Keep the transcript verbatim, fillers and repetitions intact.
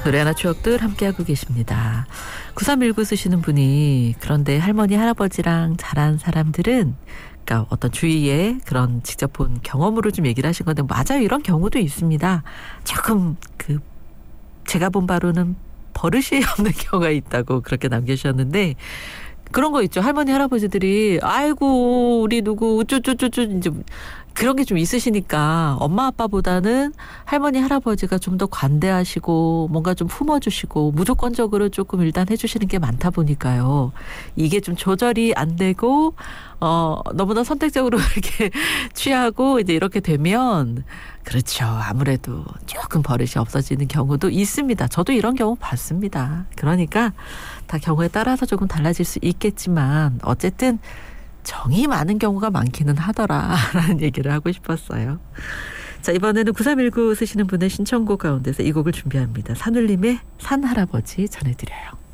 노래하나 추억들 함께하고 계십니다. 구삼일구 쓰시는 분이 그런데 할머니 할아버지랑 자란 사람들은 그러니까 어떤 주위에 그런 직접 본 경험으로 좀 얘기를 하신 건데 맞아요. 이런 경우도 있습니다. 조금 그 제가 본 바로는 버릇이 없는 경우가 있다고 그렇게 남겨주셨는데 그런 거 있죠. 할머니 할아버지들이 아이고 우리 누구 우쭈쭈쭈쭈 이제 그런 게 좀 있으시니까 엄마 아빠보다는 할머니 할아버지가 좀 더 관대하시고 뭔가 좀 품어주시고 무조건적으로 조금 일단 해주시는 게 많다 보니까요. 이게 좀 조절이 안 되고 어 너무나 선택적으로 이렇게 취하고 이제 이렇게 되면 그렇죠. 아무래도 조금 버릇이 없어지는 경우도 있습니다. 저도 이런 경우 봤습니다. 그러니까 다 경우에 따라서 조금 달라질 수 있겠지만 어쨌든 정이 많은 경우가 많기는 하더라라는 얘기를 하고 싶었어요. 자, 이번에는 구삼일구 쓰시는 분의 신청곡 가운데서 이 곡을 준비합니다. 산울림의 산할아버지 전해드려요.